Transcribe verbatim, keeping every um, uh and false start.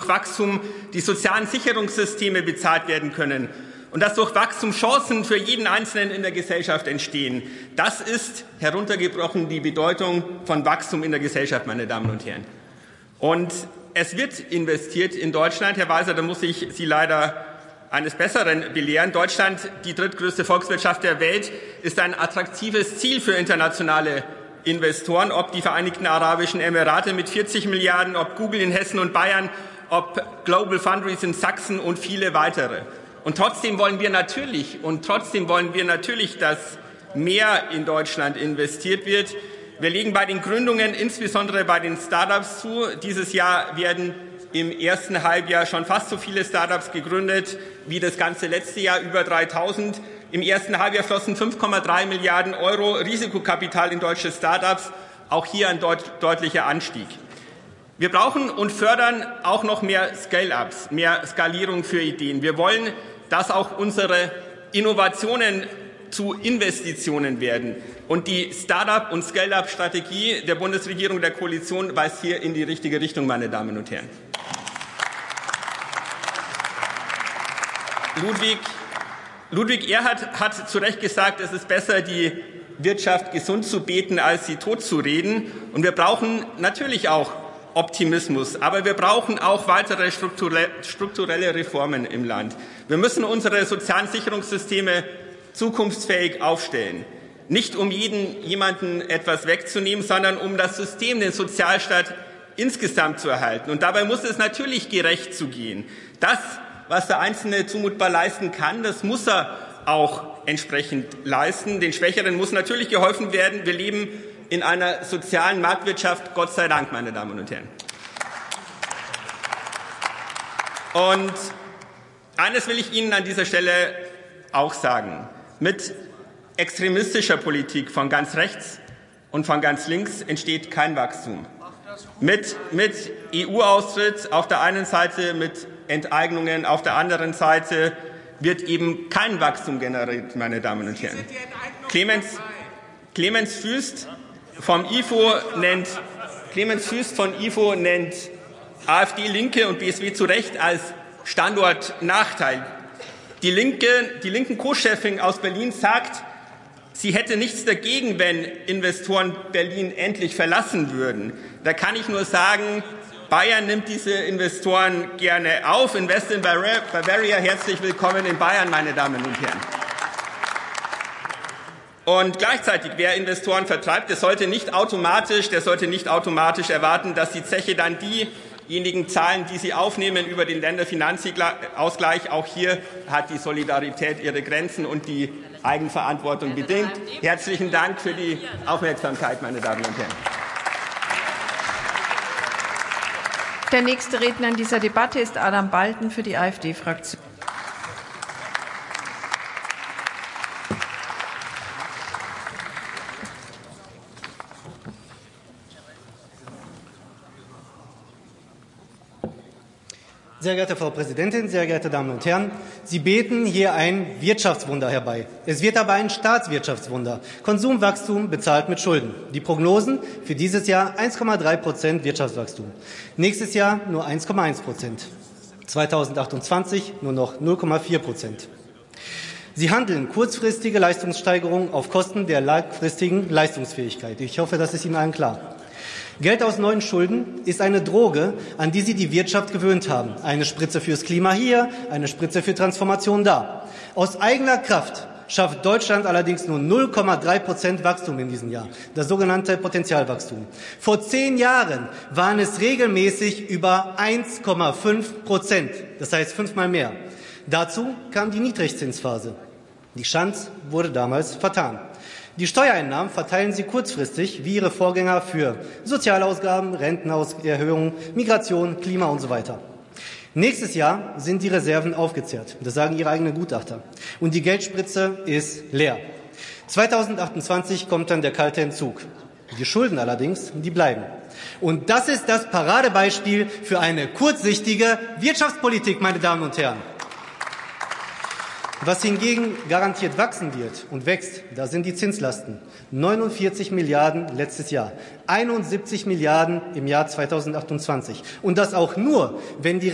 durch Wachstum die sozialen Sicherungssysteme bezahlt werden können und dass durch Wachstum Chancen für jeden Einzelnen in der Gesellschaft entstehen. Das ist heruntergebrochen die Bedeutung von Wachstum in der Gesellschaft, meine Damen und Herren. Und es wird investiert in Deutschland. Herr Walser, da muss ich Sie leider eines Besseren belehren. Deutschland, die drittgrößte Volkswirtschaft der Welt, ist ein attraktives Ziel für internationale Investoren, ob die Vereinigten Arabischen Emirate mit vierzig Milliarden, ob Google in Hessen und Bayern, ob Global Foundries in Sachsen und viele weitere. Und trotzdem wollen wir natürlich, und trotzdem wollen wir natürlich, dass mehr in Deutschland investiert wird. Wir legen bei den Gründungen, insbesondere bei den Start-ups zu. Dieses Jahr werden im ersten Halbjahr schon fast so viele Start-ups gegründet wie das ganze letzte Jahr, über dreitausend. Im ersten Halbjahr flossen fünf Komma drei Milliarden Euro Risikokapital in deutsche Start-ups. Auch hier ein deut deutlicher Anstieg. Wir brauchen und fördern auch noch mehr Scale-ups, mehr Skalierung für Ideen. Wir wollen, dass auch unsere Innovationen zu Investitionen werden. Und die Start-up- und Scale-up-Strategie der Bundesregierung, der Koalition, weist hier in die richtige Richtung, meine Damen und Herren. Ludwig, Ludwig Erhard hat zu Recht gesagt, es ist besser, die Wirtschaft gesund zu beten, als sie tot zu reden. Und wir brauchen natürlich auch Optimismus, aber wir brauchen auch weitere strukturelle Reformen im Land. Wir müssen unsere sozialen Sicherungssysteme zukunftsfähig aufstellen. Nicht um jeden, jemanden etwas wegzunehmen, sondern um das System, den Sozialstaat insgesamt zu erhalten. Und dabei muss es natürlich gerecht zugehen. Das, was der Einzelne zumutbar leisten kann, das muss er auch entsprechend leisten. Den Schwächeren muss natürlich geholfen werden. Wir leben in einer sozialen Marktwirtschaft, Gott sei Dank, meine Damen und Herren. Und eines will ich Ihnen an dieser Stelle auch sagen. Mit extremistischer Politik von ganz rechts und von ganz links entsteht kein Wachstum. Mit, mit E U-Austritt auf der einen Seite, mit Enteignungen auf der anderen Seite wird eben kein Wachstum generiert, meine Damen und Herren. Clemens, Clemens Füst vom I F O nennt, Clemens Füst von I F O nennt AfD, Linke und B S W zu Recht als Standortnachteil. Die Linke, die linken Co-Chefin aus Berlin sagt, sie hätte nichts dagegen, wenn Investoren Berlin endlich verlassen würden. Da kann ich nur sagen, Bayern nimmt diese Investoren gerne auf. Invest in Bavaria, herzlich willkommen in Bayern, meine Damen und Herren. Und gleichzeitig, wer Investoren vertreibt, der sollte nicht automatisch, der sollte nicht automatisch erwarten, dass die Zeche dann diejenigen zahlen, die sie aufnehmen über den Länderfinanzausgleich. Auch hier hat die Solidarität ihre Grenzen und die Eigenverantwortung bedingt. Herzlichen Dank für die Aufmerksamkeit, meine Damen und Herren. Der nächste Redner in dieser Debatte ist Adam Balten für die AfD-Fraktion. Sehr geehrte Frau Präsidentin, sehr geehrte Damen und Herren! Sie beten hier ein Wirtschaftswunder herbei. Es wird aber ein Staatswirtschaftswunder. Konsumwachstum bezahlt mit Schulden. Die Prognosen für dieses Jahr eins Komma drei Prozent Wirtschaftswachstum. Nächstes Jahr nur eins Komma eins Prozent. zweitausendachtundzwanzig nur noch null Komma vier Prozent. Sie handeln kurzfristige Leistungssteigerungen auf Kosten der langfristigen Leistungsfähigkeit. Ich hoffe, das ist Ihnen allen klar. Geld aus neuen Schulden ist eine Droge, an die Sie die Wirtschaft gewöhnt haben. Eine Spritze fürs Klima hier, eine Spritze für Transformation da. Aus eigener Kraft schafft Deutschland allerdings nur null Komma drei Prozent Wachstum in diesem Jahr, das sogenannte Potentialwachstum. Vor zehn Jahren waren es regelmäßig über eins Komma fünf Prozent, das heißt fünfmal mehr. Dazu kam die Niedrigzinsphase. Die Chance wurde damals vertan. Die Steuereinnahmen verteilen Sie kurzfristig wie Ihre Vorgänger für Sozialausgaben, Rentenerhöhungen, Migration, Klima und so weiter. Nächstes Jahr sind die Reserven aufgezehrt. Das sagen Ihre eigenen Gutachter. Und die Geldspritze ist leer. zweitausendachtundzwanzig kommt dann der kalte Entzug. Die Schulden allerdings, die bleiben. Und das ist das Paradebeispiel für eine kurzsichtige Wirtschaftspolitik, meine Damen und Herren. Was hingegen garantiert wachsen wird und wächst, da sind die Zinslasten. neunundvierzig Milliarden letztes Jahr, einundsiebzig Milliarden im Jahr zweitausendachtundzwanzig. Und das auch nur, wenn die